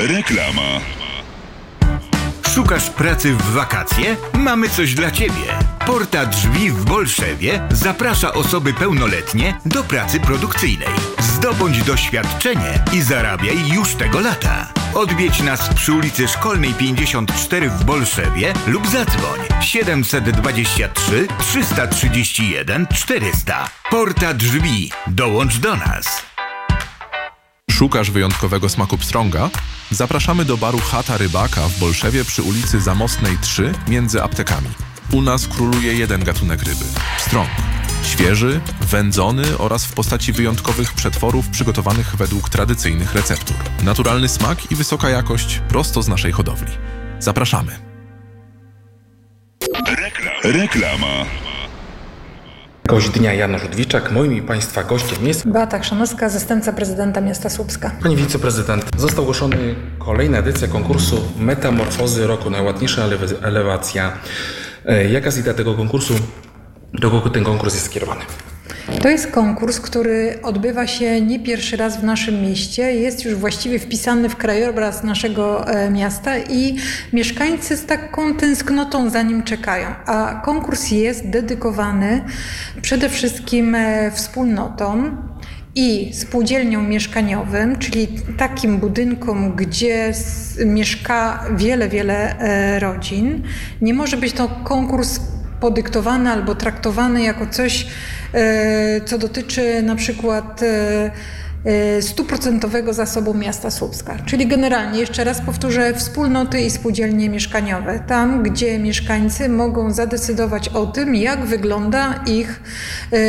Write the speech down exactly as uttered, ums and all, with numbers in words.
Reklama. Szukasz pracy w wakacje? Mamy coś dla Ciebie. Porta Drzwi w Bolszewie zaprasza osoby pełnoletnie do pracy produkcyjnej. Zdobądź doświadczenie i zarabiaj już tego lata. Odwiedź nas przy ulicy Szkolnej pięćdziesiąt cztery w Bolszewie lub zadzwoń siedem dwa trzy, trzysta trzydzieści jeden, czterysta. Porta Drzwi. Dołącz do nas. Szukasz wyjątkowego smaku pstrąga? Zapraszamy do baru Chata Rybaka w Bolszewie przy ulicy Zamostnej trzy między aptekami. U nas króluje jeden gatunek ryby – pstrąg. Świeży, wędzony oraz w postaci wyjątkowych przetworów przygotowanych według tradycyjnych receptur. Naturalny smak i wysoka jakość prosto z naszej hodowli. Zapraszamy. Reklama. Gość dnia Janusz Dwiczak. Moim i Państwa gościem jest Beata Chrzanowska, zastępca prezydenta miasta Słupska. Pani wiceprezydent. Została ogłoszona kolejna edycja konkursu Metamorfozy Roku. Najładniejsza elew- elewacja. Jaka jest idea tego konkursu? Do kogo ten konkurs jest skierowany? To jest konkurs, który odbywa się nie pierwszy raz w naszym mieście. Jest już właściwie wpisany w krajobraz naszego miasta i mieszkańcy z taką tęsknotą za nim czekają. A konkurs jest dedykowany przede wszystkim wspólnotom i spółdzielniom mieszkaniowym, czyli takim budynkom, gdzie mieszka wiele, wiele rodzin. Nie może być to konkurs podyktowany albo traktowany jako coś, co dotyczy na przykład stuprocentowego zasobu miasta Słupska. Czyli generalnie, jeszcze raz powtórzę, wspólnoty i spółdzielnie mieszkaniowe. Tam, gdzie mieszkańcy mogą zadecydować o tym, jak wygląda ich